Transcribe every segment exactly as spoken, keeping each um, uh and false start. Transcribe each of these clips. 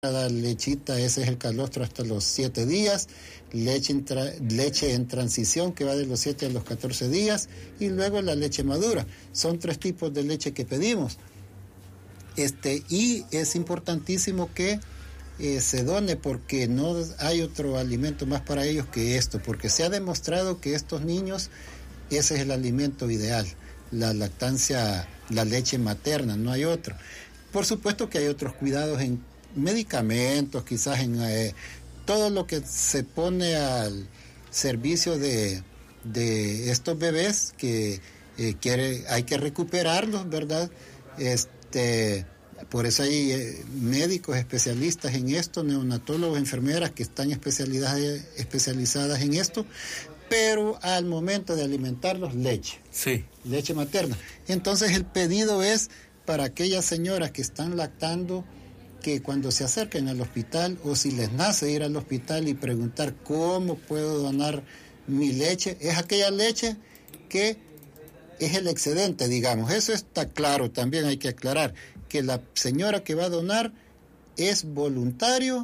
La lechita, ese es el calostro hasta los siete días, leche en, tra- leche en transición que va de los siete a los catorce días y luego la leche madura. Son tres tipos de leche que pedimos. Este, y es importantísimo que eh, se done porque no hay otro alimento más para ellos que esto, porque se ha demostrado que estos niños, ese es el alimento ideal, la lactancia, la leche materna, no hay otro. Por supuesto que hay otros cuidados en medicamentos, quizás en eh, todo lo que se pone al servicio de, de estos bebés que eh, quiere, hay que recuperarlos, ¿verdad? Este, por eso hay eh, médicos especialistas en esto, neonatólogos, enfermeras que están especializadas, especializadas en esto, pero al momento de alimentarlos, leche, sí. leche materna. Entonces el pedido es para aquellas señoras que están lactando, que cuando se acerquen al hospital o si les nace ir al hospital y preguntar cómo puedo donar mi leche, es aquella leche que es el excedente, digamos. Eso está claro, también hay que aclarar que la señora que va a donar es voluntario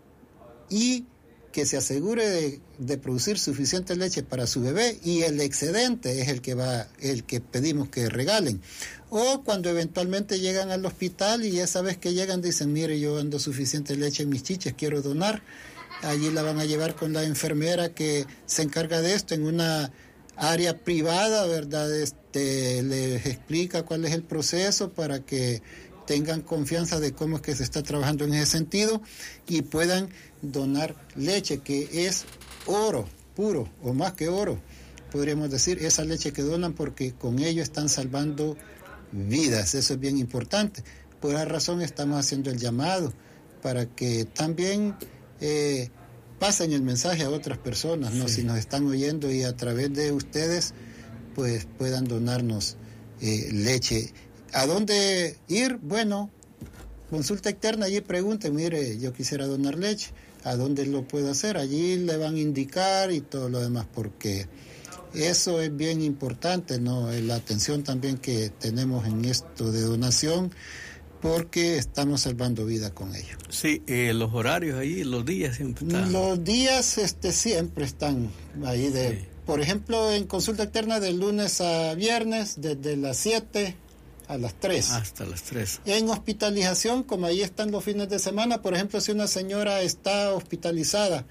y que se asegure de, de producir suficiente leche para su bebé y el excedente es el que va, el que pedimos que regalen. O cuando eventualmente llegan al hospital y esa vez que llegan dicen, mire, yo ando suficiente leche en mis chiches, quiero donar, allí la van a llevar con la enfermera que se encarga de esto en una área privada, ¿verdad? Este, les explica cuál es el proceso para que tengan confianza de cómo es que se está trabajando en ese sentido y puedan donar leche, que es oro puro, o más que oro, podríamos decir, esa leche que donan, porque con ello están salvando vidas. Eso es bien importante. Por esa razón estamos haciendo el llamado para que también eh, pasen el mensaje a otras personas, ¿no? Sí. Si nos están oyendo y a través de ustedes pues puedan donarnos eh, leche. ¿A dónde ir? Bueno, consulta externa, allí pregunten, mire, yo quisiera donar leche, ¿a dónde lo puedo hacer? Allí le van a indicar y todo lo demás, porque eso es bien importante, ¿no? La atención también que tenemos en esto de donación, porque estamos salvando vida con ello. Sí, eh, los horarios ahí, los días siempre están. Los días este, siempre están ahí, de, sí. Por ejemplo, en consulta externa de lunes a viernes, desde las siete a las tres. Hasta las tres. En hospitalización, como ahí están los fines de semana, por ejemplo, si una señora está hospitalizada,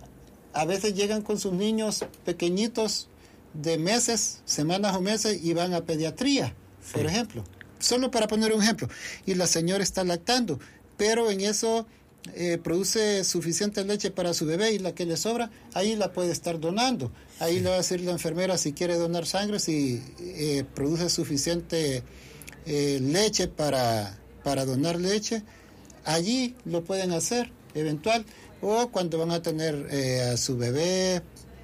a veces llegan con sus niños pequeñitos de meses, semanas o meses, y van a pediatría, sí. Por ejemplo. Solo para poner un ejemplo. Y la señora está lactando, pero en eso eh, produce suficiente leche para su bebé y la que le sobra, ahí la puede estar donando. Ahí sí. Le va a decir la enfermera si quiere donar sangre, si eh, produce suficiente eh, leche para, para donar leche, allí lo pueden hacer, eventual. O cuando van a tener eh, a su bebé.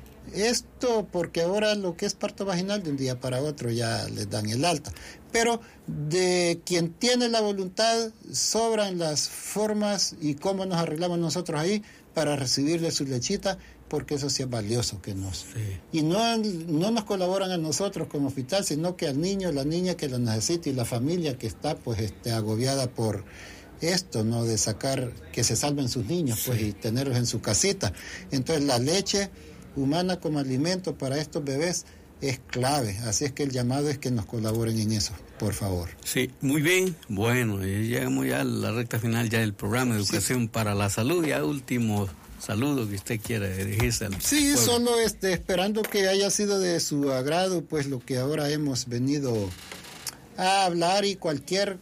Esto porque ahora lo que es parto vaginal de un día para otro ya les dan el alta, pero de quien tiene la voluntad sobran las formas y cómo nos arreglamos nosotros ahí para recibirle su lechita, porque eso sí es valioso que nos sí. Y no, no nos colaboran a nosotros como hospital, sino que al niño, la niña que lo necesita y la familia que está pues este, agobiada por esto, ¿no? De sacar que se salven sus niños pues sí. Y tenerlos en su casita. Entonces la leche humana como alimento para estos bebés es clave, así es que el llamado es que nos colaboren en eso, por favor. Sí, muy bien, bueno, llegamos ya a la recta final ya del programa de Educación sí. para la Salud, ya último saludo que usted quiera dirigirse al Sí, pueblo. Solo este, esperando que haya sido de su agrado, pues lo que ahora hemos venido a hablar y cualquier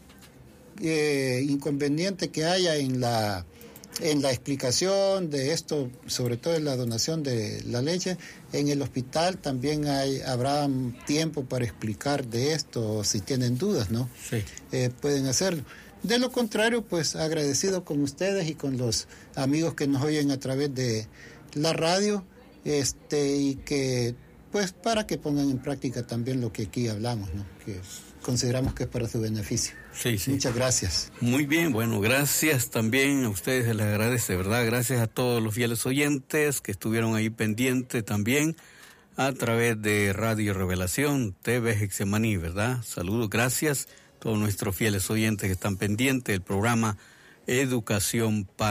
eh, inconveniente que haya en la en la explicación de esto, sobre todo en la donación de la leche, en el hospital también hay, habrá tiempo para explicar de esto, si tienen dudas, ¿no? Sí. Eh, pueden hacerlo. De lo contrario, pues agradecido con ustedes y con los amigos que nos oyen a través de la radio, este, y que, pues, para que pongan en práctica también lo que aquí hablamos, ¿no? Que consideramos que es para su beneficio. Sí, sí. Muchas gracias. Muy bien, bueno, gracias también a ustedes, se les agradece, ¿verdad? Gracias a todos los fieles oyentes que estuvieron ahí pendientes también a través de Radio Revelación, T V Hexemaní, ¿verdad? Saludos, gracias a todos nuestros fieles oyentes que están pendientes del programa Educación para